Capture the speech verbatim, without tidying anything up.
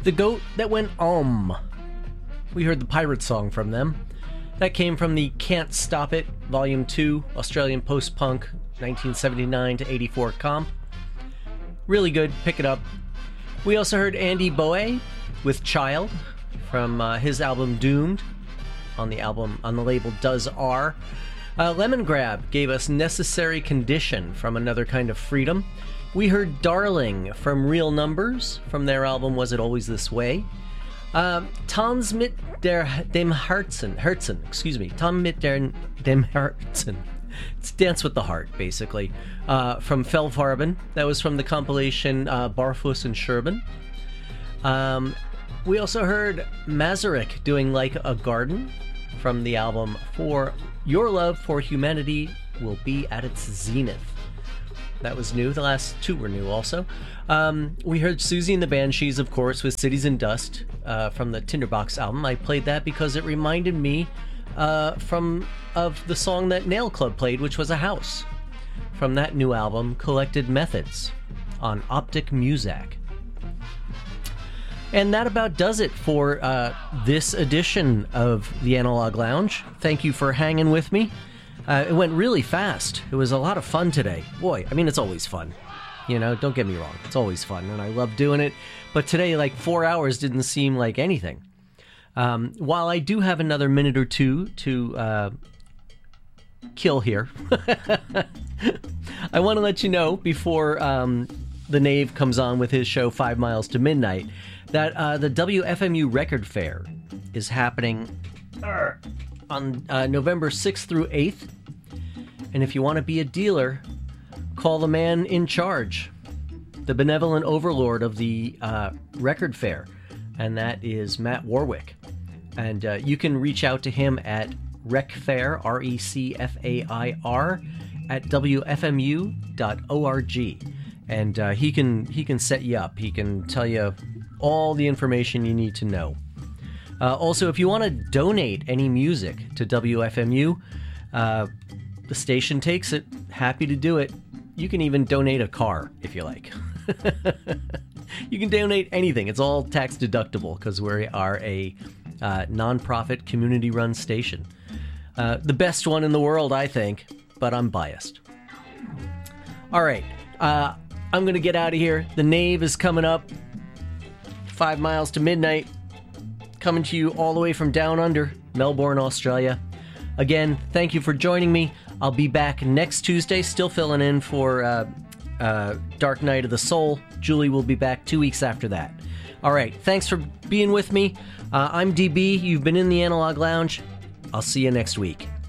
The Goat That Went Om. We heard the Pirate Song from them. That came from the Can't Stop It, Volume two, Australian Post-Punk, nineteen seventy-nine to eighty-four comp. Really good, pick it up. We also heard Andy Boe with Child from uh, his album Doomed, on the album, on the label Does R. Uh, Lemongrab gave us Necessary Condition from Another Kind of Freedom. We heard Darling from Real Numbers from their album Was It Always This Way. Um, Tans mit der dem Herzen, Herzen, excuse me, Tom mit der dem Herzen. It's Dance with the Heart, basically. Uh, from Fellfarben. That was from the compilation uh, Barfuss and Sherban. Um, we also heard Mazarek doing Like a Garden from the album For Your Love for Humanity Will Be at Its Zenith. That was new. The last two were new also. Um, we heard Susie and the Banshees, of course, with Cities and Dust uh, from the Tinderbox album. I played that because it reminded me uh, from of the song that Nail Club played, which was A House, from that new album, Collected Methods, on Optic Muzak. And that about does it for uh, this edition of the Analog Lounge. Thank you for hanging with me. Uh, it went really fast. It was a lot of fun today. Boy, I mean, it's always fun. You know, don't get me wrong. It's always fun, and I love doing it. But today, like, four hours didn't seem like anything. Um, while I do have another minute or two to uh, kill here, I want to let you know, before um, the Knave comes on with his show Five Miles to Midnight, that uh, the W F M U Record Fair is happening uh, on uh, November sixth through eighth. And if you want to be a dealer, call the man in charge, the benevolent overlord of the uh, record fair, and that is Matt Warwick. And uh, you can reach out to him at recfair, R E C F A I R, at w f m u dot org. And uh, he can he can set you up. He can tell you all the information you need to know. Uh, also, if you want to donate any music to W F M U, uh, the station takes it. Happy to do it. You can even donate a car if you like. You can donate anything. It's all tax deductible because we are a uh, non-profit, community-run station. Uh, the best one in the world, I think, but I'm biased. All right. Uh, I'm going to get out of here. The Knave is coming up. Five Miles to Midnight. Coming to you all the way from down under, Melbourne, Australia. Again, thank you for joining me. I'll be back next Tuesday, still filling in for uh, uh, Dark Night of the Soul. Julie will be back two weeks after that. All right, thanks for being with me. Uh, I'm D B. You've been in the Analog Lounge. I'll see you next week.